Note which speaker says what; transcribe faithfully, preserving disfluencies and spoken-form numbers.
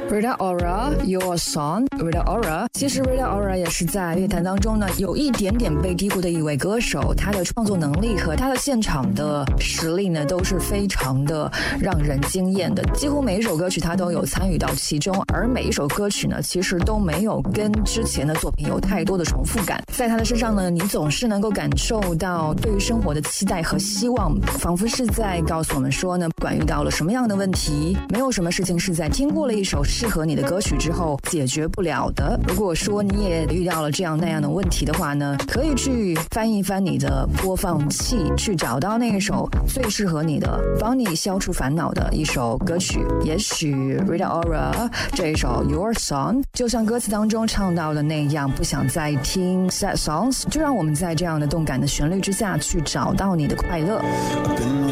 Speaker 1: Rita Ora Your Song Rita Ora 其实 Rita Ora 也是在乐坛当中呢有一点点被低估的一位歌手，他的创作能力和他的现场的实力呢都是非常的让人惊艳的，几乎每一首歌曲他都有参与到其中，而每一首歌曲呢其实都没有跟之前的作品有太多的重复感。在他的身上呢，你总是能够感受到对于生活的期待和希望，仿佛是在告诉我们说呢，不管遇到了什么样的问题，没有什么事情是在听过了一首适合你的歌曲之后解决不了的。如果说你也遇到了这样那样的问题的话呢，可以去翻一翻你的播放器，去找到那一首最适合你的，帮你消除烦恼的一首歌曲。也许 Rita Ora 这一首 Your Song 就像歌词当中唱到的那样，不想再听 sad songs， 就让我们在这样的动感的旋律之下去找到你的快乐。